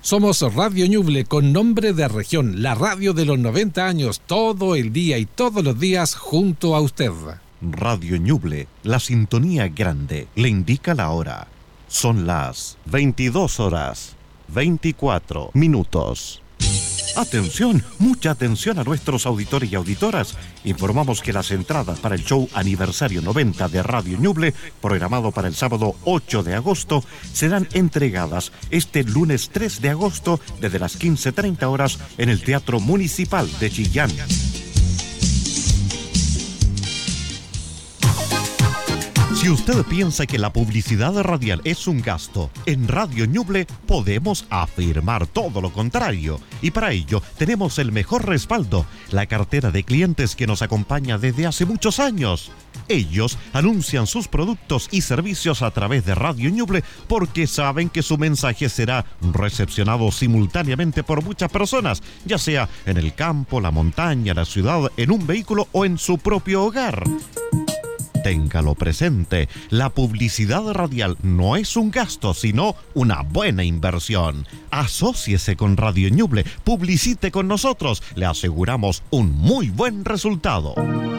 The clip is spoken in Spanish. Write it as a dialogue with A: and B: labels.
A: Somos Radio Ñuble con nombre de región, la radio de los 90 años, todo el día y todos los días junto a usted.
B: Radio Ñuble, la sintonía grande, le indica la hora. Son las 22:24. Atención, mucha atención a nuestros auditores y auditoras. Informamos que las entradas para el show aniversario 90 de Radio Ñuble, programado para el sábado 8 de agosto, serán entregadas este lunes 3 de agosto desde las 15:30 horas en el Teatro Municipal de Chillán. Si usted piensa que la publicidad radial es un gasto, en Radio Ñuble podemos afirmar todo lo contrario. Y para ello tenemos el mejor respaldo, la cartera de clientes que nos acompaña desde hace muchos años. Ellos anuncian sus productos y servicios a través de Radio Ñuble porque saben que su mensaje será recepcionado simultáneamente por muchas personas, ya sea en el campo, la montaña, la ciudad, en un vehículo o en su propio hogar. Téngalo presente, la publicidad radial no es un gasto, sino una buena inversión. Asóciese con Radio Ñuble, publicite con nosotros, le aseguramos un muy buen resultado.